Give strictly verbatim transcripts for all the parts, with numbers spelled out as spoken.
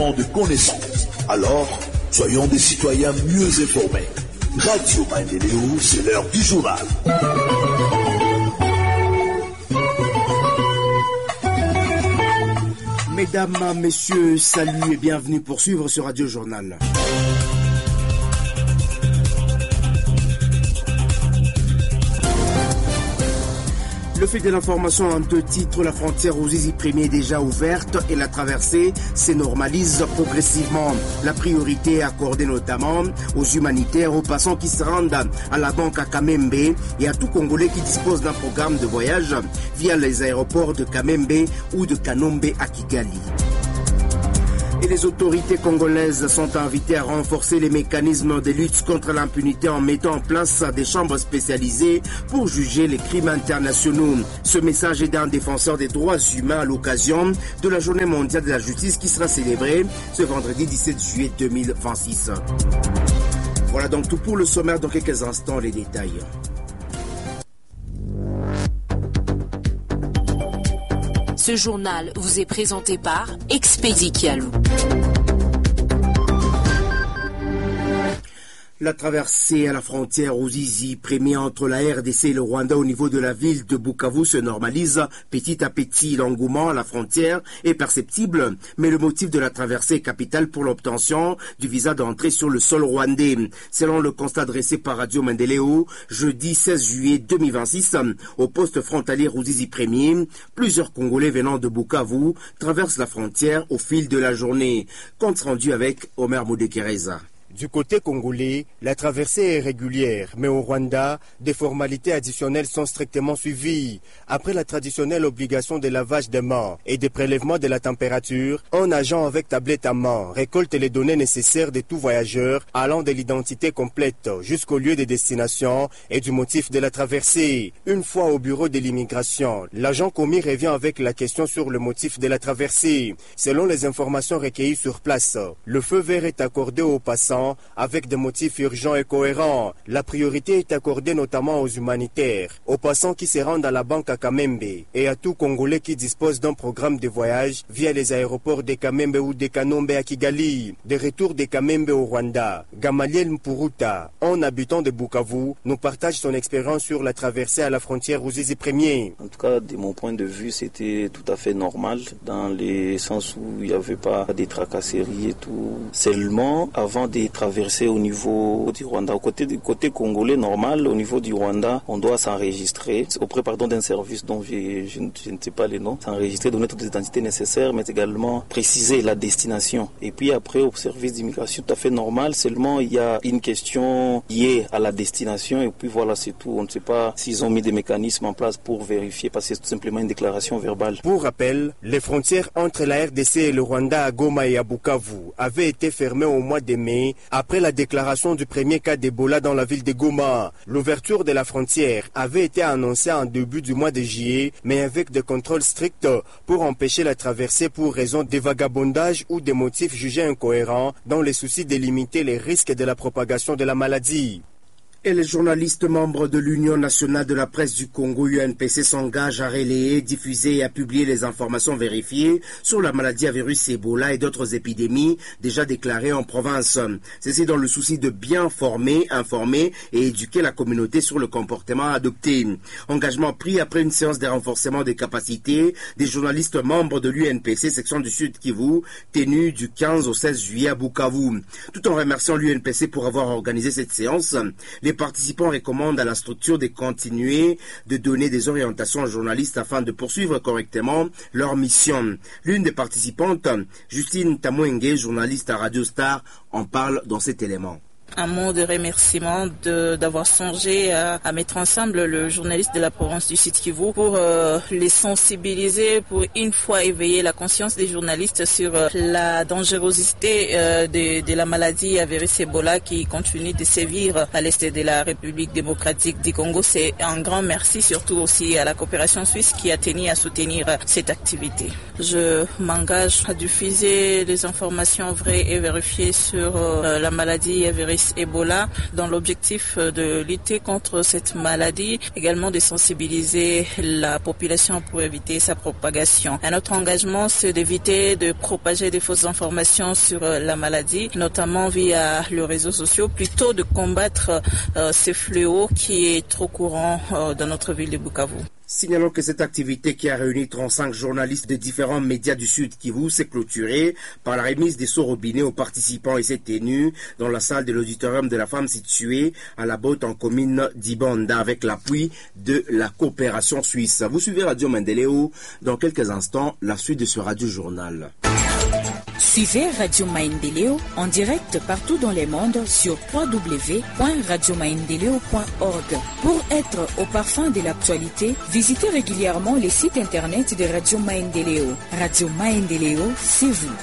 de connaissances. Alors, soyons des citoyens mieux informés. Radio Maendeleo, c'est l'heure du journal. Mesdames, messieurs, salut et bienvenue pour suivre ce Radio Journal. Le fil de l'information en deux titres, la frontière aux Zizi Premier est déjà ouverte et la traversée se normalise progressivement. La priorité est accordée notamment aux humanitaires, aux passants qui se rendent à la banque à Kamembe et à tout Congolais qui dispose d'un programme de voyage via les aéroports de Kamembe ou de Kanombe à Kigali. Et les autorités congolaises sont invitées à renforcer les mécanismes de lutte contre l'impunité en mettant en place des chambres spécialisées pour juger les crimes internationaux. Ce message est d'un défenseur des droits humains à l'occasion de la Journée mondiale de la justice qui sera célébrée ce vendredi dix-sept juillet deux mille vingt-six. Voilà donc tout pour le sommaire. Dans quelques instants, les détails. Ce journal vous est présenté par Expedi Kialou. La traversée à la frontière aux Zizi Premier entre la R D C et le Rwanda au niveau de la ville de Bukavu se normalise petit à petit. L'engouement à la frontière est perceptible, mais le motif de la traversée est capital pour l'obtention du visa d'entrée sur le sol rwandais. Selon le constat dressé par Radio Maendeleo, jeudi seize juillet deux mille vingt-six, au poste frontalier aux Zizi Premier, plusieurs Congolais venant de Bukavu traversent la frontière au fil de la journée. Compte rendu avec Omer Moudekereza. Du côté congolais, la traversée est régulière, mais au Rwanda, des formalités additionnelles sont strictement suivies. Après la traditionnelle obligation de lavage des mains et des prélèvements de la température, un agent avec tablette à main récolte les données nécessaires de tout voyageur allant de l'identité complète jusqu'au lieu de destination et du motif de la traversée. Une fois au bureau de l'immigration, l'agent commis revient avec la question sur le motif de la traversée. Selon les informations recueillies sur place, le feu vert est accordé aux passants avec des motifs urgents et cohérents. La priorité est accordée notamment aux humanitaires, aux passants qui se rendent à la banque à Kamembe et à tout Congolais qui dispose d'un programme de voyage via les aéroports de Kamembe ou de Kanombe à Kigali. De retour de Kamembe au Rwanda, Gamaliel Mpuruta, un habitant de Bukavu, nous partage son expérience sur la traversée à la frontière aux Zizi Premier. En tout cas, de mon point de vue, c'était tout à fait normal dans le sens où il n'y avait pas de tracasseries et tout. Seulement, avant de traverser au niveau du Rwanda. Au côté du côté congolais normal, au niveau du Rwanda, on doit s'enregistrer auprès pardon d'un service dont je, je, je ne sais pas les noms, s'enregistrer, donner toutes les identités nécessaires, mais également préciser la destination. Et puis après, au service d'immigration, tout à fait normal, seulement il y a une question liée à la destination et puis voilà, c'est tout. On ne sait pas s'ils ont mis des mécanismes en place pour vérifier, parce que c'est tout simplement une déclaration verbale. Pour rappel, les frontières entre la R D C et le Rwanda à Goma et à Bukavu avaient été fermées au mois de mai après la déclaration du premier cas d'Ebola dans la ville de Goma. L'ouverture de la frontière avait été annoncée en début du mois de juillet, mais avec des contrôles stricts pour empêcher la traversée pour raison de vagabondage ou des motifs jugés incohérents dans le souci de limiter les risques de la propagation de la maladie. Et les journalistes membres de l'Union nationale de la presse du Congo, U N P C, s'engagent à relayer, diffuser et à publier les informations vérifiées sur la maladie à virus Ebola et d'autres épidémies déjà déclarées en province. Ceci dans le souci de bien former, informer et éduquer la communauté sur le comportement adopté. Engagement pris après une séance de renforcement des capacités des journalistes membres de l'U N P C, section du Sud Kivu, tenue du quinze au seize juillet à Bukavu. Tout en remerciant l'U N P C pour avoir organisé cette séance, les Les participants recommandent à la structure de continuer de donner des orientations aux journalistes afin de poursuivre correctement leur mission. L'une des participantes, Justine Tamwenge, journaliste à Radio Star, en parle dans cet élément. Un mot de remerciement de, d'avoir songé à, à mettre ensemble le journaliste de la province du Sud Kivu pour euh, les sensibiliser, pour une fois éveiller la conscience des journalistes sur euh, la dangerosité euh, de, de la maladie à virus Ebola qui continue de sévir à l'est de la République démocratique du Congo. C'est un grand merci surtout aussi à la coopération suisse qui a tenu à soutenir euh, cette activité. Je m'engage à diffuser les informations vraies et vérifiées sur euh, la maladie à virus virus Ebola dans l'objectif de lutter contre cette maladie, également de sensibiliser la population pour éviter sa propagation. Un autre engagement, c'est d'éviter de propager des fausses informations sur la maladie, notamment via les réseaux sociaux, plutôt de combattre euh, ce fléau qui est trop courant euh, dans notre ville de Bukavu. Signalons que cette activité qui a réuni trente-cinq journalistes de différents médias du Sud Kivu s'est clôturée par la remise des seaux robinets aux participants et s'est tenue dans la salle de l'auditorium de la femme située à la Botte en commune d'Ibanda avec l'appui de la coopération suisse. Vous suivez Radio Maendeleo. Dans quelques instants, la suite de ce radio-journal. Suivez Radio Maendeleo en direct partout dans le monde sur w w w point radio maendeleo point org. Pour être au parfum de l'actualité, visitez régulièrement les sites internet de Radio Maendeleo. Radio Maendeleo, c'est vous.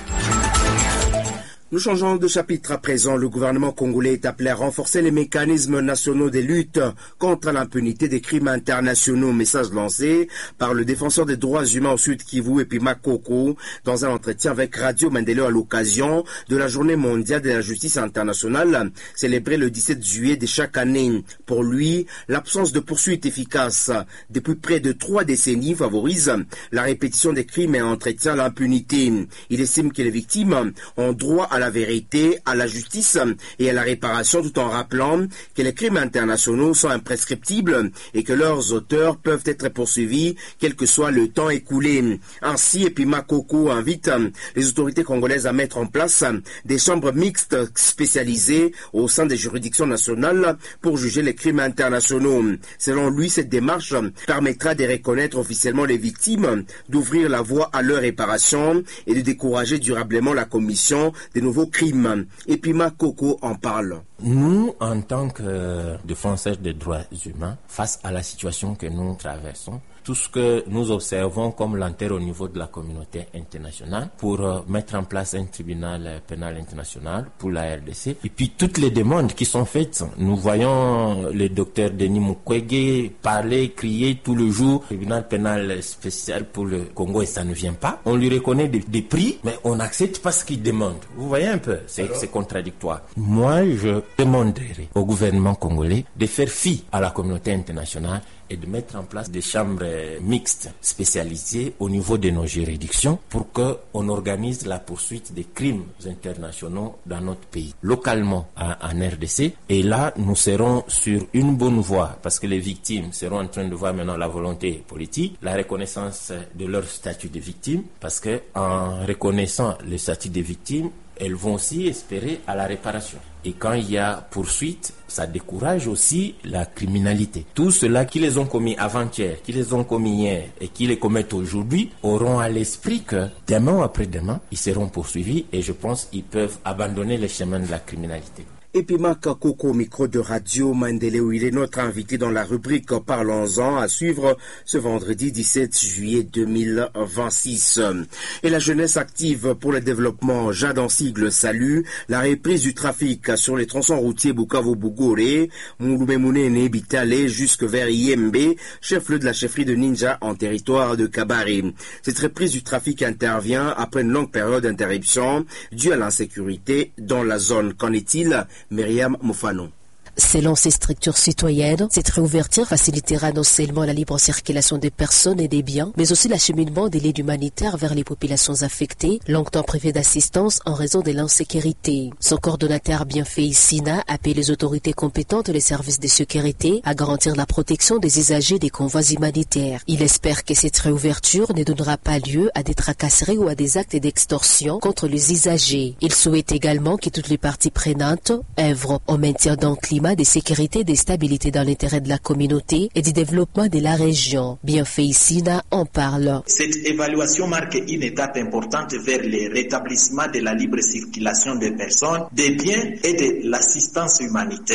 Nous changeons de chapitre à présent. Le gouvernement congolais est appelé à renforcer les mécanismes nationaux de lutte contre l'impunité des crimes internationaux. Message lancé par le défenseur des droits humains au Sud Kivu et puis Makoko dans un entretien avec Radio Maendeleo à l'occasion de la journée mondiale de la justice internationale célébrée le dix-sept juillet de chaque année. Pour lui, l'absence de poursuites efficaces depuis près de trois décennies favorise la répétition des crimes et entretient l'impunité. Il estime que les victimes ont droit à à la vérité, à la justice et à la réparation, tout en rappelant que les crimes internationaux sont imprescriptibles et que leurs auteurs peuvent être poursuivis quel que soit le temps écoulé. Ainsi, Epima Koko invite les autorités congolaises à mettre en place des chambres mixtes spécialisées au sein des juridictions nationales pour juger les crimes internationaux. Selon lui, cette démarche permettra de reconnaître officiellement les victimes, d'ouvrir la voie à leur réparation et de décourager durablement la commission des nouveaux crimes. Et puis Makoko en parle. Nous, en tant que défenseurs des droits humains, face à la situation que nous traversons, tout ce que nous observons comme lenteur au niveau de la communauté internationale pour euh, mettre en place un tribunal pénal international pour la R D C. Et puis toutes les demandes qui sont faites, nous voyons le docteur Denis Mukwege parler, crier tout le jour, tribunal pénal spécial pour le Congo et ça ne vient pas. On lui reconnaît des, des prix, mais on n'accepte pas ce qu'il demande. Vous voyez un peu, c'est, c'est contradictoire. Moi, je demanderai au gouvernement congolais de faire fi à la communauté internationale et de mettre en place des chambres mixtes spécialisées au niveau de nos juridictions pour qu'on organise la poursuite des crimes internationaux dans notre pays, localement en R D C. Et là, nous serons sur une bonne voie parce que les victimes seront en train de voir maintenant la volonté politique, la reconnaissance de leur statut de victime, parce que en reconnaissant le statut de victime, elles vont aussi espérer à la réparation. Et quand il y a poursuite, ça décourage aussi la criminalité. Tous ceux-là qui les ont commis avant-hier, qui les ont commis hier et qui les commettent aujourd'hui auront à l'esprit que demain ou après-demain, ils seront poursuivis et je pense qu'ils peuvent abandonner le chemin de la criminalité. Et puis Makoko au micro de Radio Maendeleo, il est notre invité dans la rubrique Parlons-en à suivre ce vendredi dix-sept juillet deux mille vingt-six. Et la jeunesse active pour le développement, Jade en sigle salue la reprise du trafic sur les tronçons routiers Bukavu-Bugore, Mouloumemoune Bitale jusque vers Yembe, chef-lieu de la chefferie de Ninja en territoire de Kabare. Cette reprise du trafic intervient après une longue période d'interruption due à l'insécurité dans la zone. Qu'en est-il? Myriam Moufano. Selon ces structures citoyennes, cette réouverture facilitera non seulement la libre circulation des personnes et des biens, mais aussi l'acheminement de l'aide humanitaire vers les populations affectées, longtemps privées d'assistance en raison de l'insécurité. Son coordonnateur Bienfait Sina appelle les autorités compétentes et les services de sécurité à garantir la protection des usagers des convois humanitaires. Il espère que cette réouverture ne donnera pas lieu à des tracasseries ou à des actes d'extorsion contre les usagers. Il souhaite également que toutes les parties prenantes œuvrent au maintien d'un climat de sécurité et de stabilité dans l'intérêt de la communauté et du développement de la région. Bienfait Sina en parle. Cette évaluation marque une étape importante vers le rétablissement de la libre circulation des personnes, des biens et de l'assistance humanitaire.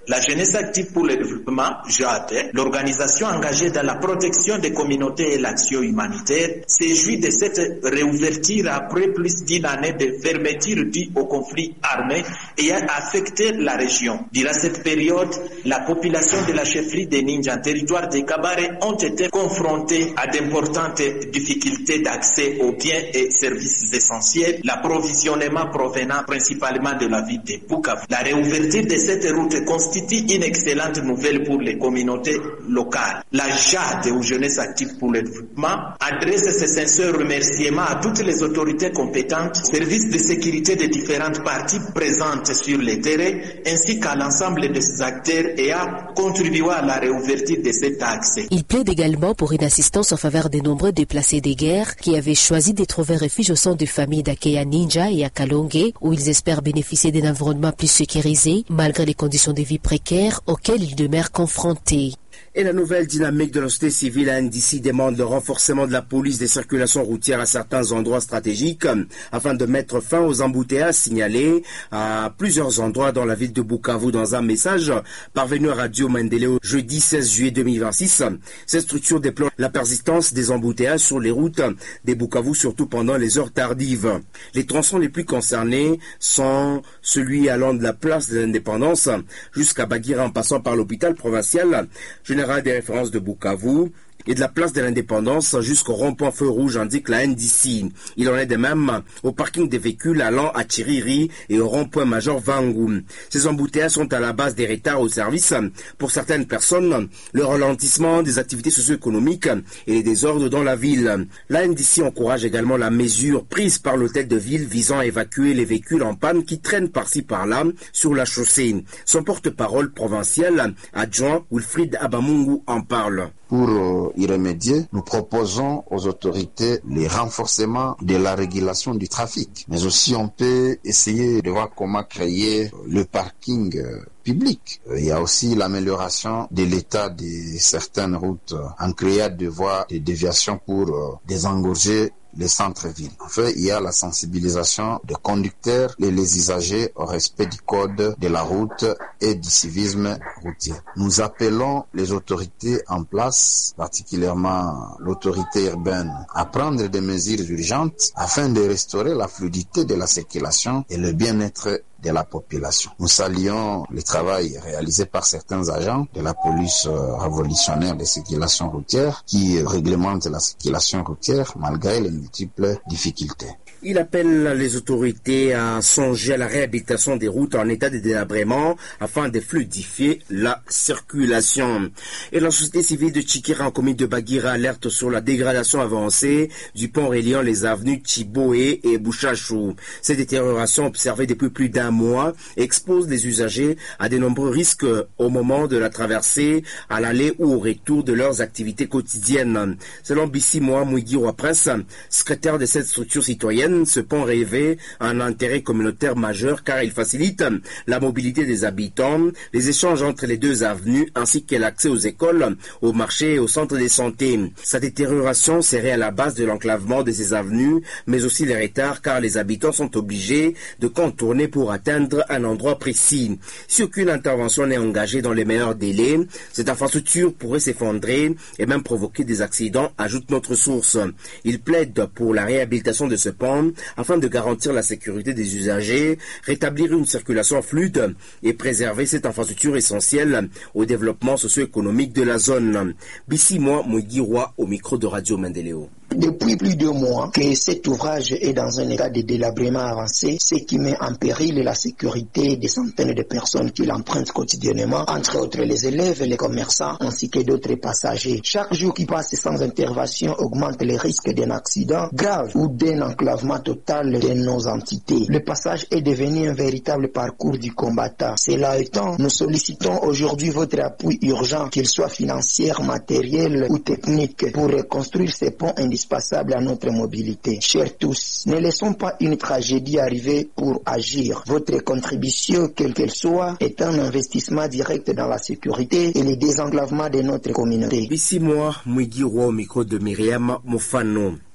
La jeunesse active pour le développement, J A D, l'organisation engagée dans la protection des communautés et l'action humanitaire, se jouit de cette réouverture après plus d'une année de fermeture due au conflit armé ayant affecté la région. Durant cette période, la population de la chefferie de Ninja en territoire de Kabare ont été confrontées à d'importantes difficultés d'accès aux biens et services essentiels, l'approvisionnement provenant principalement de la ville de Bukavu. La réouverture de cette route constitue une excellente nouvelle pour les communautés locales. La J A D, ou Jeunesse Active pour le Développement, adresse ses sincères remerciements à toutes les autorités compétentes, services de sécurité des différentes parties présentes sur le terrain, ainsi qu'à l'ensemble de ces acteurs et à contribuer à la réouverture de cet accès. Il plaide également pour une assistance en faveur des nombreux déplacés des guerres qui avaient choisi de trouver refuge au sein de familles d'Akei à Ninja et à Kalonge, où ils espèrent bénéficier d'un environnement plus sécurisé, malgré les conditions de vie précaires auxquelles ils demeurent confrontés. Et la nouvelle dynamique de la société civile à N D C demande le renforcement de la police des circulations routières à certains endroits stratégiques afin de mettre fin aux embouteillages signalés à plusieurs endroits dans la ville de Bukavu. Dans un message parvenu à Radio Maendeleo jeudi seize juillet deux mille vingt-six, cette structure déplore la persistance des embouteillages sur les routes des Bukavu, surtout pendant les heures tardives. Les tronçons les plus concernés sont celui allant de la place de l'Indépendance jusqu'à Bagira en passant par l'hôpital provincial général des références de Bukavu et de la place de l'Indépendance jusqu'au rond-point feu rouge, indique la N D C. Il en est de même au parking des véhicules allant à Chiriri et au rond-point major Vangu. Ces embouteillages sont à la base des retards au service pour certaines personnes, le ralentissement des activités socio-économiques et les désordres dans la ville. La N D C encourage également la mesure prise par l'hôtel de ville visant à évacuer les véhicules en panne qui traînent par-ci par-là sur la chaussée. Son porte-parole provincial adjoint Wilfried Abamungu en parle. Pour y remédier, nous proposons aux autorités le renforcement de la régulation du trafic. Mais aussi, on peut essayer de voir comment créer le parking public. Il y a aussi l'amélioration de l'état de certaines routes en créant des voies de déviation pour désengorger les centres-villes. En fait, il y a la sensibilisation des conducteurs et les usagers au respect du code de la route et du civisme routier. Nous appelons les autorités en place, particulièrement l'autorité urbaine, à prendre des mesures urgentes afin de restaurer la fluidité de la circulation et le bien-être de la population. Nous saluons le travail réalisé par certains agents de la police révolutionnaire de circulation routière qui réglemente la circulation routière malgré les multiples difficultés. Il appelle les autorités à songer à la réhabilitation des routes en état de délabrement afin de fluidifier la circulation. Et la société civile de Tchikira en commune de Bagira alerte sur la dégradation avancée du pont reliant les avenues Chiboé et Bouchachou. Cette détérioration observée depuis plus d'un mois expose les usagers à de nombreux risques au moment de la traversée, à l'aller ou au retour de leurs activités quotidiennes. Selon Bissi Moa Mouigiro Prince, secrétaire de cette structure citoyenne, ce pont revêt un intérêt communautaire majeur car il facilite la mobilité des habitants, les échanges entre les deux avenues ainsi que l'accès aux écoles, aux marchés et aux centres de santé. Sa détérioration serait à la base de l'enclavement de ces avenues, mais aussi les retards car les habitants sont obligés de contourner pour atteindre un endroit précis. Si aucune intervention n'est engagée dans les meilleurs délais, cette infrastructure pourrait s'effondrer et même provoquer des accidents, ajoute notre source. Il plaide pour la réhabilitation de ce pont afin de garantir la sécurité des usagers, rétablir une circulation fluide et préserver cette infrastructure essentielle au développement socio-économique de la zone. Bissi Moa Mouigirwa au micro de Radio Maendeleo. Depuis plus de mois que cet ouvrage est dans un état de délabrement avancé, ce qui met en péril la sécurité des centaines de personnes qui l'empruntent quotidiennement, entre autres les élèves, les commerçants ainsi que d'autres passagers. Chaque jour qui passe sans intervention augmente les risques d'un accident grave ou d'un enclavement total de nos entités. Le passage est devenu un véritable parcours du combattant. Cela étant, nous sollicitons aujourd'hui votre appui urgent, qu'il soit financier, matériel ou technique, pour reconstruire ces ponts indispensables à notre mobilité. Chers tous, ne laissons pas une tragédie arriver pour agir. Votre contribution, quelle qu'elle soit, est un investissement direct dans la sécurité et le désenclavement de notre communauté. Ici moi, Mouigiro au micro de Myriam Mofano.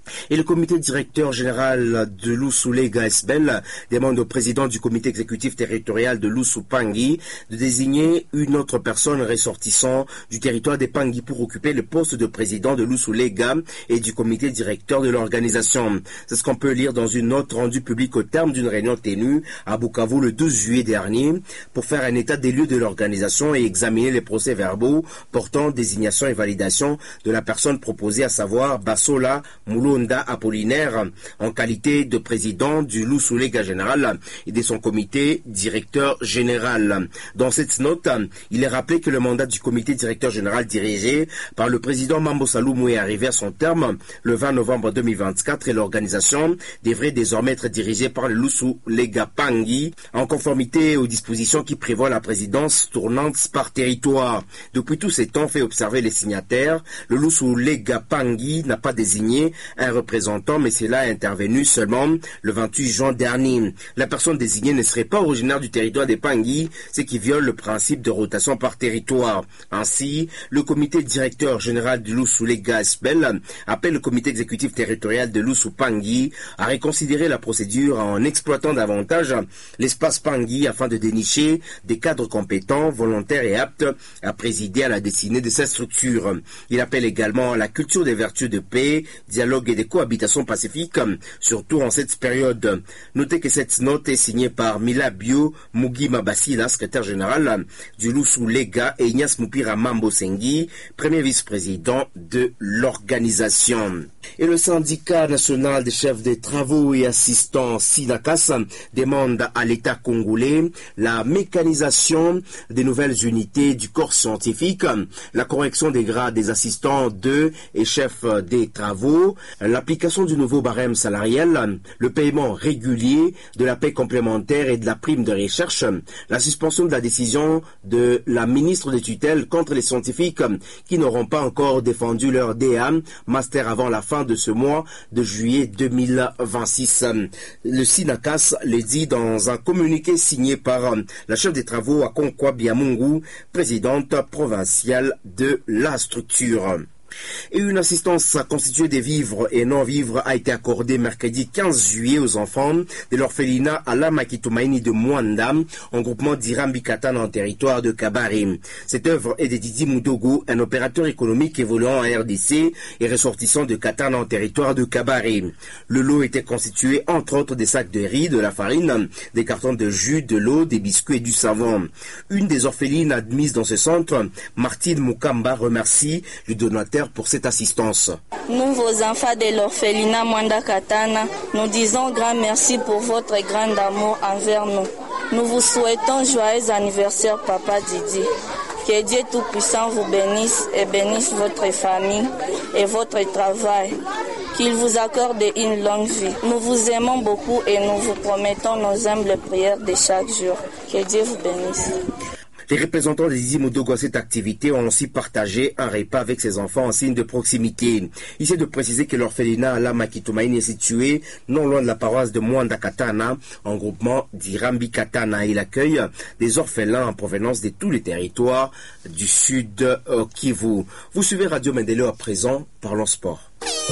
Et le comité directeur général de Lusulé Gaesbel demande au président du comité exécutif territorial de Lusu-Pangui de désigner une autre personne ressortissant du territoire des Pangui pour occuper le poste de président de Lusulega et du comité directeur de l'organisation. C'est ce qu'on peut lire dans une note rendue publique au terme d'une réunion tenue à Bukavu le douze juillet dernier pour faire un état des lieux de l'organisation et examiner les procès-verbaux portant désignation et validation de la personne proposée, à savoir Bassola Moulo Apollinaire en qualité de président du Lusulega général et de son comité directeur général. Dans cette note, il est rappelé que le mandat du comité directeur général dirigé par le président Mambo Saloumou est arrivé à son terme le vingt novembre deux mille vingt-quatre et l'organisation devrait désormais être dirigée par le Lusulega Pangui en conformité aux dispositions qui prévoient la présidence tournante par territoire. Depuis tous ces temps fait observer les signataires, le Lusulega Pangui n'a pas désigné un représentant, mais cela est intervenu seulement le vingt-huit juin dernier. La personne désignée ne serait pas originaire du territoire des Pangui, ce qui viole le principe de rotation par territoire. Ainsi, le comité directeur général du Lusulega Gaesbel appelle le comité exécutif territorial de Lusu-Pangui à reconsidérer la procédure en exploitant davantage l'espace Pangui afin de dénicher des cadres compétents, volontaires et aptes à présider à la destinée de cette structure. Il appelle également à la culture des vertus de paix, dialogue et de cohabitation pacifique, surtout en cette période. Notez que cette note est signée par Milabio Mugima Basila, secrétaire général du Lusulega, et Ignace Mupira Mambo Sengi, premier vice-président de l'organisation. Et le syndicat national des chefs des travaux et assistants SINACAS demande à l'État congolais la mécanisation des nouvelles unités du corps scientifique, la correction des grades des assistants de et chefs des travaux, l'application du nouveau barème salarial, le paiement régulier de la paie complémentaire et de la prime de recherche, la suspension de la décision de la ministre de tutelle contre les scientifiques qui n'auront pas encore défendu leur D A master avant la fin de ce mois de juillet deux mille vingt-six. Le SINACAS le dit dans un communiqué signé par la chef des travaux à Konkwa Biamungu, présidente provinciale de la structure. Et une assistance constituée des vivres et non-vivres a été accordée mercredi quinze juillet aux enfants de l'orphelinat Alama Kitumaini de Mwanda, en groupement d'Irambi Katana en territoire de Kabare. Cette œuvre est de Didi Moudogo, un opérateur économique évoluant en R D C et ressortissant de Katana en territoire de Kabare. Le lot était constitué entre autres des sacs de riz, de la farine, des cartons de jus, de l'eau, des biscuits et du savon. Une des orphelines admises dans ce centre, Martine Mukamba, remercie le donateur pour cette assistance. Nous, vos enfants de l'orphelinat Mwanda Katana, nous disons grand merci pour votre grand amour envers nous. Nous vous souhaitons joyeux anniversaire, Papa Didi. Que Dieu Tout-Puissant vous bénisse et bénisse votre famille et votre travail. Qu'il vous accorde une longue vie. Nous vous aimons beaucoup et nous vous promettons nos humbles prières de chaque jour. Que Dieu vous bénisse. Les représentants des Didi Moudogo à cette activité ont aussi partagé un repas avec ses enfants en signe de proximité. Il s'est de préciser que l'orphelinat Alama Kitumaini est situé non loin de la paroisse de Mwanda Katana, en groupement d'Irambi Katana. Il accueille des orphelins en provenance de tous les territoires du sud Kivu. Vous suivez Radio Mendeleo à présent, parlons sport.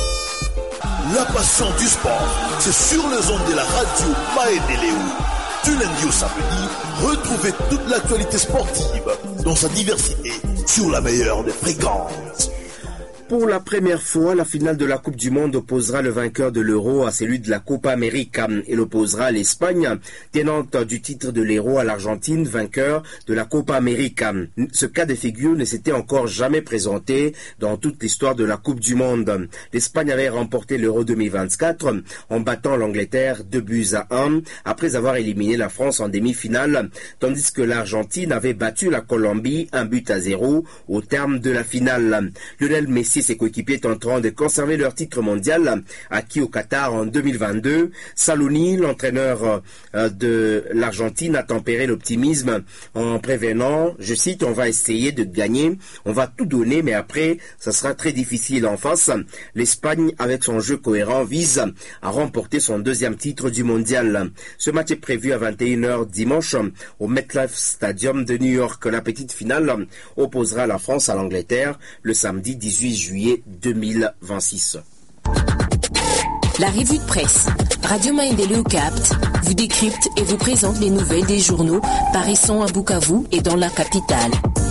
La passion du sport, c'est sur les ondes de la radio Mendeleo. Du lundi au samedi, retrouvez toute l'actualité sportive dans sa diversité sur la meilleure des fréquences. Pour la première fois, la finale de la Coupe du Monde opposera le vainqueur de l'Euro à celui de la Copa América. Elle opposera l'Espagne, tenante du titre de l'Euro, à l'Argentine, vainqueur de la Copa América. Ce cas de figure ne s'était encore jamais présenté dans toute l'histoire de la Coupe du Monde. L'Espagne avait remporté l'Euro deux mille vingt-quatre en battant l'Angleterre deux buts à un après avoir éliminé la France en demi-finale, tandis que l'Argentine avait battu la Colombie un but à zéro au terme de la finale. Lionel Messi et ses coéquipiers tenteront de conserver leur titre mondial acquis au Qatar en deux mille vingt-deux. Saloni, l'entraîneur de l'Argentine, a tempéré l'optimisme en prévenant, je cite, on va essayer de gagner, on va tout donner, mais après, ça sera très difficile. En face, l'Espagne, avec son jeu cohérent, vise à remporter son deuxième titre du mondial. Ce match est prévu à vingt et une heures dimanche au MetLife Stadium de New York. La petite finale opposera la France à l'Angleterre le samedi dix-huit juillet deux mille vingt-six. La revue de presse. Radio Maendeleo capte, vous décrypte et vous présente les nouvelles des journaux paraissant à Bukavu et dans la capitale.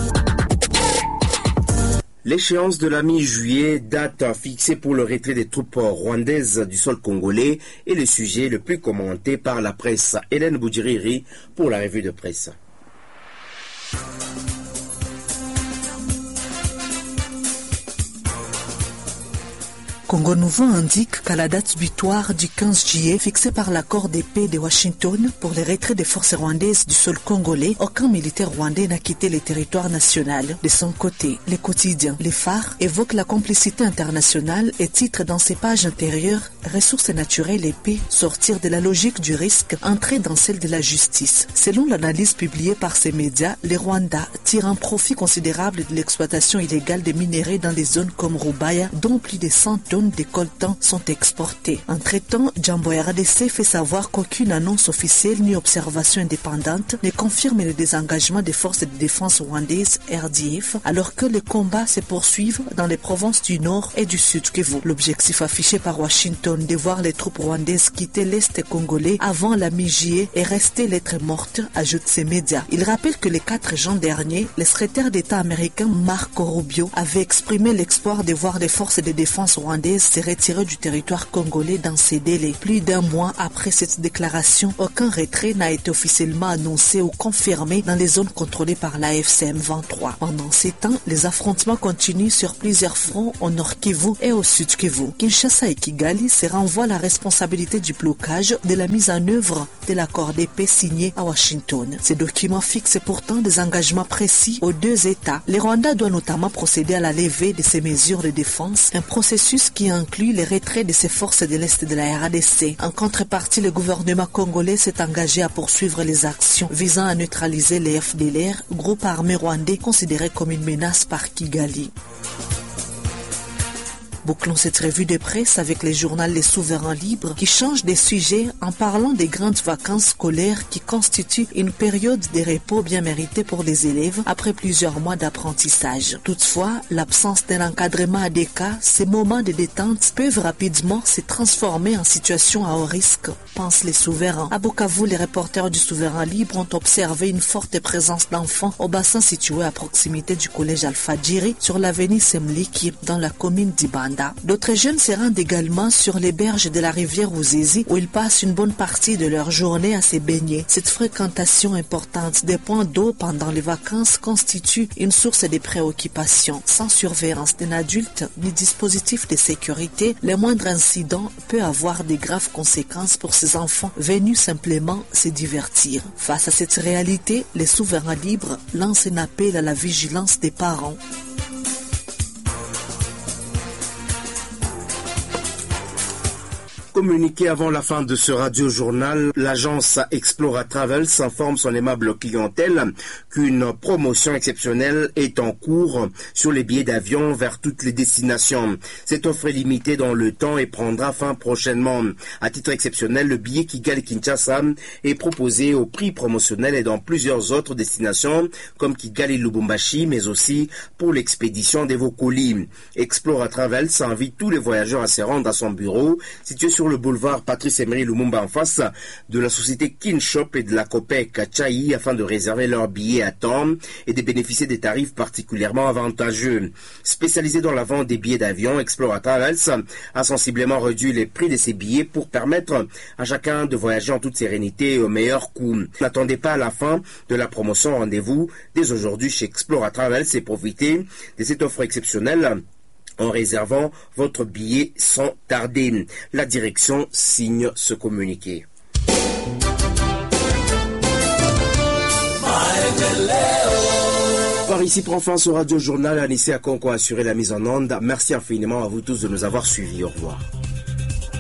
L'échéance de la mi-juillet, date fixée pour le retrait des troupes rwandaises du sol congolais, est le sujet le plus commenté par la presse. Hélène Boudjiriri pour la revue de presse. Congo Nouveau indique qu'à la date butoir du quinze juillet fixée par l'accord de paix de Washington pour le retrait des forces rwandaises du sol congolais, aucun militaire rwandais n'a quitté le territoire national. De son côté, les quotidiens, les phares, évoquent la complicité internationale et titrent dans ses pages intérieures « Ressources naturelles et paix, sortir de la logique du risque, entrer dans celle de la justice ». Selon l'analyse publiée par ces médias, les Rwandais tirent un profit considérable de l'exploitation illégale des minerais dans des zones comme Rubaya, dont plus de cent tonnes des coltans sont exportés. Entre-temps, Jambo R D C fait savoir qu'aucune annonce officielle ni observation indépendante ne confirme le désengagement des forces de défense rwandaises R D F, alors que les combats se poursuivent dans les provinces du Nord et du Sud Kivu. L'objectif affiché par Washington de voir les troupes rwandaises quitter l'Est congolais avant la mi-juillet est resté lettre morte, ajoutent ces médias. Il rappelle que le quatre juin dernier, le secrétaire d'État américain Marco Rubio avait exprimé l'espoir de voir les forces de défense rwandaises s'est retiré du territoire congolais dans ces délais. Plus d'un mois après cette déclaration, aucun retrait n'a été officiellement annoncé ou confirmé dans les zones contrôlées par l'A F C M vingt-trois. Pendant ces temps, les affrontements continuent sur plusieurs fronts au Nord Kivu et au Sud Kivu. Kinshasa et Kigali se renvoient la responsabilité du blocage de la mise en œuvre de l'accord de paix signé à Washington. Ces documents fixent pourtant des engagements précis aux deux États. Le Rwanda doit notamment procéder à la levée de ces mesures de défense, un processus qui inclut les retraits de ses forces de l'Est de la R D C. En contrepartie, le gouvernement congolais s'est engagé à poursuivre les actions visant à neutraliser les F D L R, groupe armé rwandais considéré comme une menace par Kigali. Bouclons cette revue de presse avec le journal Les Souverains Libres qui change de sujet en parlant des grandes vacances scolaires qui constituent une période de repos bien méritée pour les élèves après plusieurs mois d'apprentissage. Toutefois, l'absence d'un encadrement adéquat, ces moments de détente peuvent rapidement se transformer en situation à haut risque, pensent les souverains. À Bukavu, les reporters du Souverain Libre ont observé une forte présence d'enfants au bassin situé à proximité du collège Alpha Djiri sur l'avenue Semliki dans la commune d'Ibanda. D'autres jeunes se rendent également sur les berges de la rivière Ruzizi où ils passent une bonne partie de leur journée à se baigner. Cette fréquentation importante des points d'eau pendant les vacances constitue une source de préoccupation. Sans surveillance d'un adulte ni dispositif de sécurité, le moindre incident peut avoir de graves conséquences pour ces enfants venus simplement se divertir. Face à cette réalité, les souverains libres lancent un appel à la vigilance des parents. Communiqué avant la fin de ce radio-journal, l'agence Explora Travels informe son aimable clientèle qu'une promotion exceptionnelle est en cours sur les billets d'avion vers toutes les destinations. Cette offre est limitée dans le temps et prendra fin prochainement. À titre exceptionnel, le billet Kigali-Kinshasa est proposé au prix promotionnel et dans plusieurs autres destinations comme Kigali-Lubumbashi, mais aussi pour l'expédition des vos colis. Explora Travels invite tous les voyageurs à se rendre à son bureau situé sur le boulevard Patrice Emery Lumumba en face de la société Kinshop et de la Copec Chai afin de réserver leurs billets à temps et de bénéficier des tarifs particulièrement avantageux. Spécialisé dans la vente des billets d'avion, Explora Travels a sensiblement réduit les prix de ses billets pour permettre à chacun de voyager en toute sérénité et au meilleur coût. N'attendez pas à la fin de la promotion, rendez-vous dès aujourd'hui chez Explora Travels et profitez de cette offre exceptionnelle en réservant votre billet sans tarder. La direction signe ce communiqué. Par ici prend fin ce radio-journal. Anissé Akonko a assuré la mise en onde. Merci infiniment à vous tous de nous avoir suivis. Au revoir.